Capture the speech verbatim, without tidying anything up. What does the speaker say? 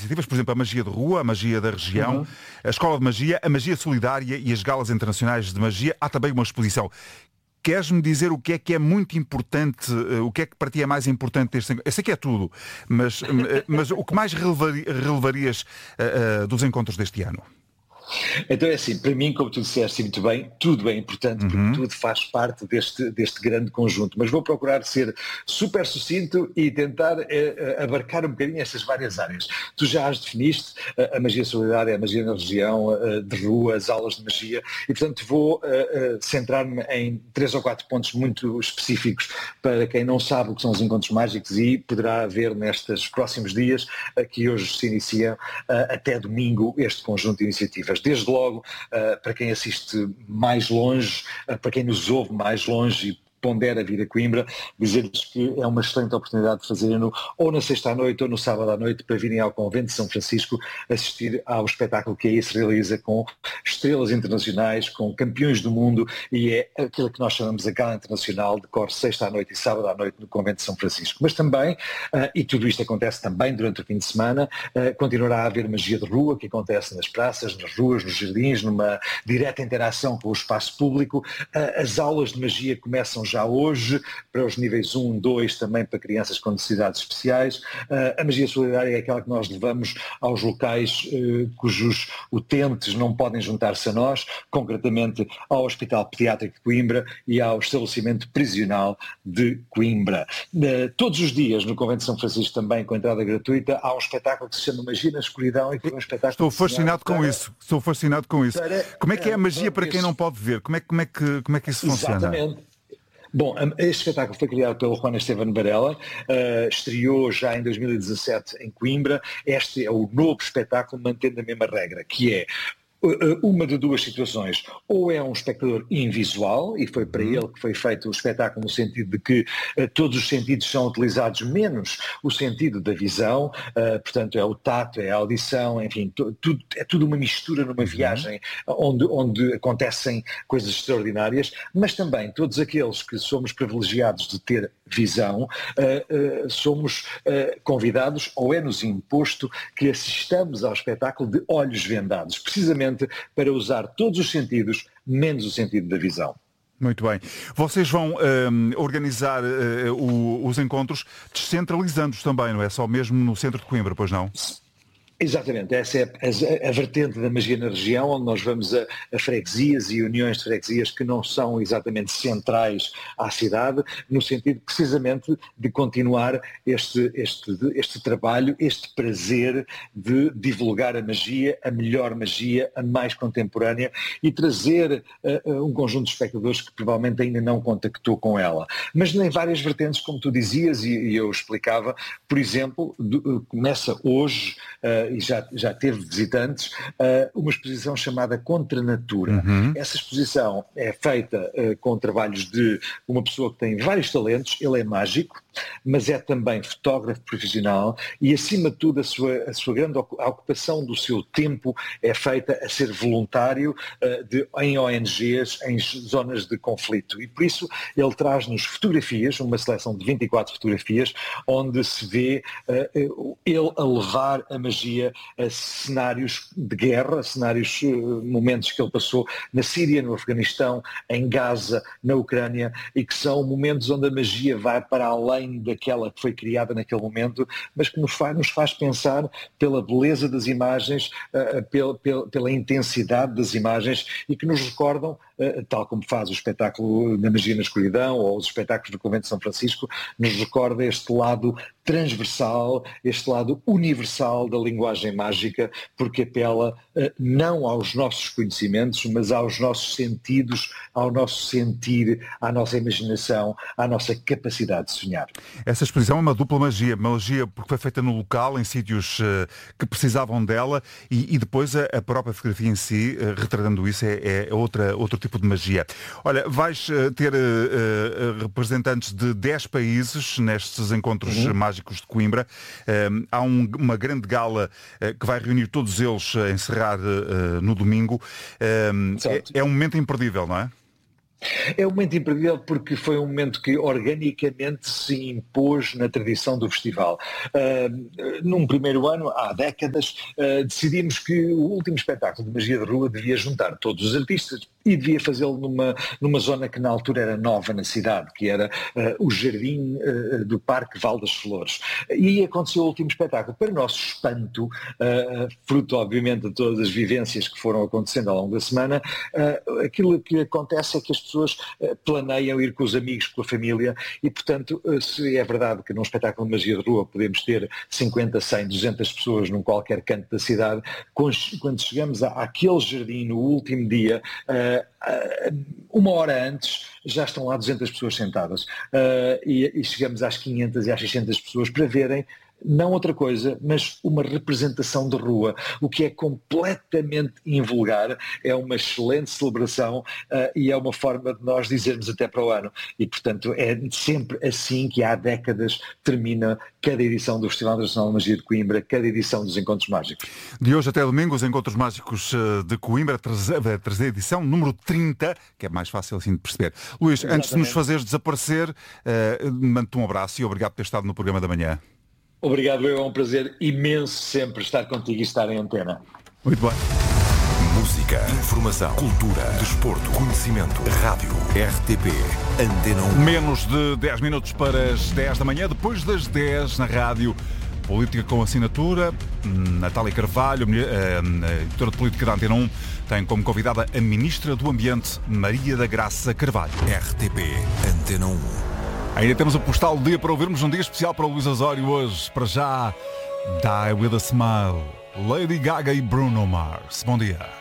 iniciativas, por exemplo, a magia de rua, a magia da região, Uhum. a escola de magia, a magia solidária e as galas internacionais de magia. Há também uma exposição. Queres-me dizer o que é que é muito importante, o que é que para ti é mais importante deste encontro? Eu sei que é tudo, mas, mas o que mais relevari, relevarias uh, uh, dos encontros deste ano? Então é assim, para mim, como tu disseste muito bem, tudo é importante, porque uhum. tudo faz parte deste, deste grande conjunto, mas vou procurar ser super sucinto e tentar eh, abarcar um bocadinho estas várias áreas. Tu já as definiste, a, a magia solidária, a magia na região, a, de rua, as aulas de magia, e portanto vou uh, uh, centrar-me em três ou quatro pontos muito específicos para quem não sabe o que são os encontros mágicos, e poderá ver nestes próximos dias, uh, que hoje se inicia uh, até domingo, este conjunto de iniciativas. Desde logo, uh, para quem assiste mais longe, uh, para quem nos ouve mais longe e pondera vir a Coimbra, dizer-lhes que é uma excelente oportunidade de fazerem-no ou na sexta à noite ou no sábado à noite, para virem ao Convento de São Francisco assistir ao espetáculo que aí se realiza com estrelas internacionais, com campeões do mundo, e é aquilo que nós chamamos a Gala Internacional, decorre sexta à noite e sábado à noite no Convento de São Francisco. Mas também, uh, e tudo isto acontece também durante o fim de semana, uh, continuará a haver magia de rua, que acontece nas praças, nas ruas, nos jardins, numa direta interação com o espaço público. Uh, as aulas de magia começam já hoje, para os níveis um, dois, também para crianças com necessidades especiais. Uh, a magia solidária é aquela que nós levamos aos locais uh, cujos utentes não podem juntar-se a nós, concretamente ao Hospital Pediátrico de Coimbra e ao estabelecimento prisional de Coimbra. Uh, todos os dias no Convento de São Francisco, também com entrada gratuita, há um espetáculo que se chama Magia na Escuridão, e que é um espetáculo... Estou fascinado com para... isso, estou fascinado com isso. Para... Como é que é a magia para quem não pode ver? Como é, como é, que, como é que isso funciona? Exatamente. Bom, este espetáculo foi criado pelo Juan Esteban Varela, uh, estreou já em dois mil e dezassete em Coimbra. Este é o novo espetáculo, mantendo a mesma regra, que é uma de duas situações: ou é um espectador invisual, e foi para ele que foi feito o espetáculo, no sentido de que uh, todos os sentidos são utilizados, menos o sentido da visão, uh, portanto é o tato, é a audição, enfim, tudo, é tudo uma mistura numa viagem onde, onde acontecem coisas extraordinárias, mas também todos aqueles que somos privilegiados de ter visão, uh, uh, somos uh, convidados, ou é-nos imposto, que assistamos ao espetáculo de olhos vendados, precisamente para usar todos os sentidos, menos o sentido da visão. Muito bem. Vocês vão um, organizar uh, o, os encontros descentralizando-os também, não é só mesmo no centro de Coimbra, pois não? Exatamente, essa é a, a, a vertente da magia na região, onde nós vamos a, a freguesias e uniões de freguesias que não são exatamente centrais à cidade, no sentido precisamente de continuar este, este, este trabalho, este prazer de divulgar a magia, a melhor magia, a mais contemporânea, e trazer uh, um conjunto de espectadores que provavelmente ainda não contactou com ela. Mas em várias vertentes, como tu dizias e, e eu explicava, por exemplo, do, começa hoje... Uh, e já, já teve visitantes, uh, uma exposição chamada Contra a Natura. Uhum. Essa exposição é feita uh, com trabalhos de uma pessoa que tem vários talentos. Ele é mágico, mas é também fotógrafo profissional, e acima de tudo a sua, a sua grande ocupação do seu tempo é feita a ser voluntário uh, de, em O N Gs, em zonas de conflito, e por isso ele traz-nos fotografias, uma seleção de vinte e quatro fotografias, onde se vê uh, ele a levar a magia a cenários de guerra, cenários, momentos que ele passou na Síria, no Afeganistão, em Gaza, na Ucrânia, e que são momentos onde a magia vai para além daquela que foi criada naquele momento, mas que nos faz, nos faz pensar pela beleza das imagens, uh, pela, pela, pela intensidade das imagens, e que nos recordam, uh, tal como faz o espetáculo da Magia na Escuridão ou os espetáculos do Convento de São Francisco, nos recorda este lado transversal, este lado universal da linguagem mágica, porque apela uh, não aos nossos conhecimentos, mas aos nossos sentidos, ao nosso sentir, à nossa imaginação, à nossa capacidade de sonhar. Essa exposição é uma dupla magia, magia porque foi feita no local, em sítios uh, que precisavam dela, e, e depois a, a própria fotografia em si, uh, retratando isso, é, é outra, outro tipo de magia. Olha, vais uh, ter uh, uh, representantes de dez países nestes encontros uhum. mágicos de Coimbra. Uh, há um, uma grande gala uh, que vai reunir todos eles a encerrar uh, no domingo. Uh, é, é um momento imperdível, não é? É um momento imperdível porque foi um momento que organicamente se impôs na tradição do festival. Uh, num primeiro ano, há décadas, uh, decidimos que o último espetáculo de magia de rua devia juntar todos os artistas e devia fazê-lo numa, numa zona que na altura era nova na cidade, que era uh, o jardim uh, do Parque Val das Flores. E aí aconteceu o último espetáculo. Para o nosso espanto, uh, fruto obviamente de todas as vivências que foram acontecendo ao longo da semana, uh, aquilo que acontece é que as pessoas uh, planeiam ir com os amigos, com a família, e portanto, uh, se é verdade que num espetáculo de magia de rua podemos ter cinquenta, cem, duzentas pessoas num qualquer canto da cidade, quando chegamos à, àquele jardim no último dia, uh, uma hora antes já estão lá duzentas pessoas sentadas uh, e, e chegamos às quinhentas e às seiscentas pessoas para verem não outra coisa, mas uma representação de rua, o que é completamente invulgar, é uma excelente celebração uh, e é uma forma de nós dizermos até para o ano. E, portanto, é sempre assim que há décadas termina cada edição do Festival Internacional de Magia de Coimbra, cada edição dos Encontros Mágicos. De hoje até domingo, os Encontros Mágicos de Coimbra, a trazer a edição número trinta, que é mais fácil assim de perceber. Luís, Exatamente. Antes de nos fazeres desaparecer, uh, mando-te um abraço e obrigado por ter estado no programa da manhã. Obrigado, é um prazer imenso sempre estar contigo e estar em antena. Muito bem. Música, informação, cultura, desporto, conhecimento, rádio, R T P, Antena um. Menos de dez minutos para as dez da manhã, depois das dez na rádio. Política com assinatura. Natália Carvalho, a editora de política da Antena um, tem como convidada a Ministra do Ambiente, Maria da Graça Carvalho. R T P, Antena um. Ainda temos o postal do dia para ouvirmos, um dia especial para o Luís Osório hoje. Para já, Die With A Smile, Lady Gaga e Bruno Mars. Bom dia.